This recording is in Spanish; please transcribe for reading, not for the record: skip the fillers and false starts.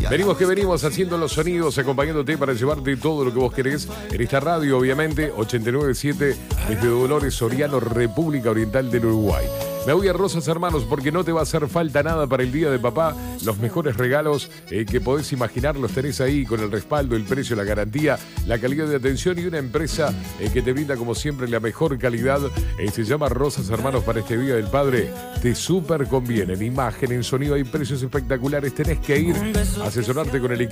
Venimos haciendo los sonidos, acompañándote para llevarte todo lo que vos querés en esta radio, obviamente, 89.7 desde Dolores, Soriano, República Oriental del Uruguay. Me voy a Rosas Hermanos porque no te va a hacer falta nada para el Día de Papá. Los mejores regalos que podés imaginar los tenés ahí con el respaldo, el precio, la garantía, la calidad de atención y una empresa que te brinda como siempre la mejor calidad. Se llama Rosas Hermanos para este Día del Padre. Te súper conviene en imagen, en sonido, hay precios espectaculares. Tenés que ir a asesorarte con el equipo